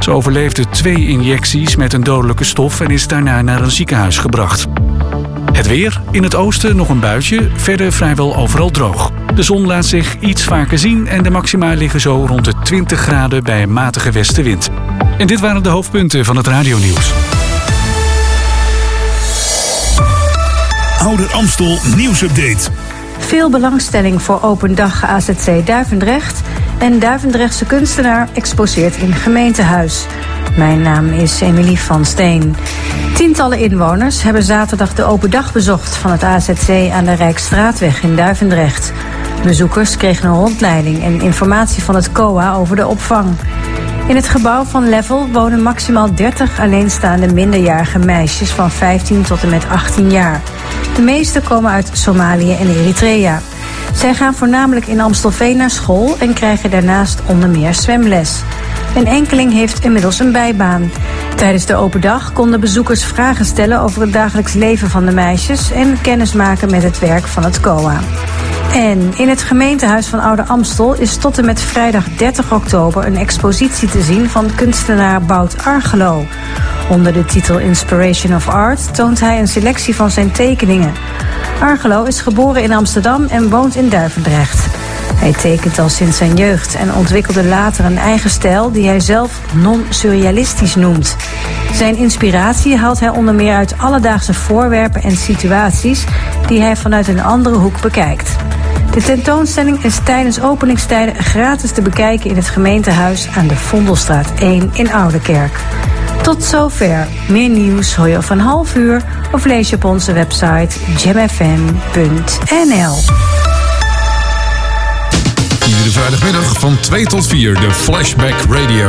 Ze overleefde 2 injecties met een dodelijke stof en is daarna naar een ziekenhuis gebracht. Het weer, in het oosten nog een buitje, verder vrijwel overal droog. De zon laat zich iets vaker zien en de maxima liggen zo rond de 20 graden bij een matige westenwind. En dit waren de hoofdpunten van het radionieuws. Ouder Amstel nieuwsupdate. Veel belangstelling voor Open Dag AZC Duivendrecht en Duivendrechtse kunstenaar exposeert in gemeentehuis. Mijn naam is Emilie van Steen. Tientallen inwoners hebben zaterdag de open dag bezocht van het AZC aan de Rijksstraatweg in Duivendrecht. Bezoekers kregen een rondleiding en informatie van het COA over de opvang. In het gebouw van Level wonen maximaal 30 alleenstaande minderjarige meisjes van 15 tot en met 18 jaar. De meeste komen uit Somalië en Eritrea. Zij gaan voornamelijk in Amstelveen naar school en krijgen daarnaast onder meer zwemles. Een enkeling heeft inmiddels een bijbaan. Tijdens de open dag konden bezoekers vragen stellen over het dagelijks leven van de meisjes en kennis maken met het werk van het COA. En in het gemeentehuis van Ouder Amstel is tot en met vrijdag 30 oktober een expositie te zien van kunstenaar Bout Argelo. Onder de titel Inspiration of Art toont hij een selectie van zijn tekeningen. Argelo is geboren in Amsterdam en woont in Duivendrecht. Hij tekent al sinds zijn jeugd en ontwikkelde later een eigen stijl die hij zelf non-surrealistisch noemt. Zijn inspiratie haalt hij onder meer uit alledaagse voorwerpen en situaties die hij vanuit een andere hoek bekijkt. De tentoonstelling is tijdens openingstijden gratis te bekijken in het gemeentehuis aan de Vondelstraat 1 in Oudekerk. Tot zover. Meer nieuws hoor je van 12:30 of lees je op onze website jamfm.nl. Iedere vrijdagmiddag van 2 tot 4 de Flashback Radio.